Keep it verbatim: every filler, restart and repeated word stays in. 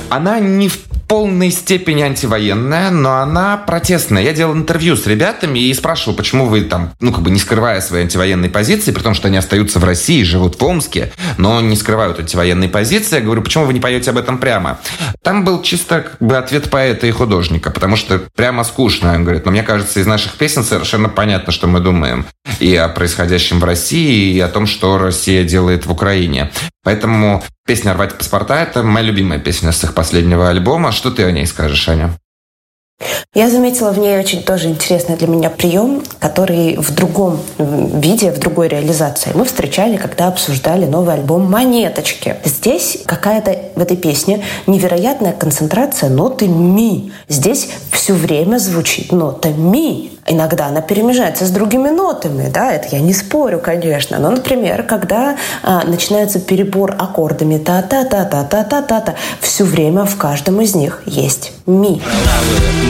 Она не в полной степени антивоенная, но она протестная. Я делал интервью с ребятами и спрашивал, почему вы там, ну, как бы не скрывая свои антивоенные позиции, при том, что они остаются в России, живут в Омске, но не скрывают антивоенные позиции. Я говорю, почему вы не поете об этом прямо? Там был чисто как бы ответ поэта и художника, потому что прямо скучно. Он говорит, но мне кажется, из наших песен совершенно понятно, что мы думаем и о происходящем в России, и о том, что Россия делает в Украине. Поэтому песня «Рвать паспорта» — это моя любимая песня с их последнего альбома. Что ты о ней скажешь, Аня? Я заметила в ней очень тоже интересный для меня прием, который в другом виде, в другой реализации мы встречали, когда обсуждали новый альбом «Монеточки». Здесь какая-то в этой песне невероятная концентрация ноты ми. Здесь все время звучит нота ми. Иногда она перемежается с другими нотами, да, это я не спорю, конечно. Но, например, когда а, начинается перебор аккордами та-та-та-та-та-та-та-та, все время в каждом из них есть ми.